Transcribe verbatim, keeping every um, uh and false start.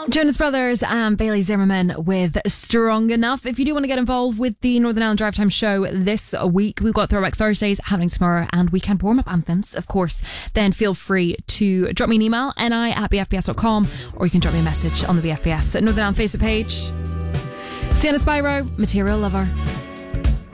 Jonas Brothers and Bailey Zimmerman with Strong Enough. If you do want to get involved with the Northern Ireland Drive Time show this week, we've got Throwback Thursdays happening tomorrow and weekend warm-up anthems, of course. Then feel free to drop me an email, ni at b f b s dot com, or you can drop me a message on the B F B S Northern Ireland Facebook page. Sienna Spyro, Material Lover.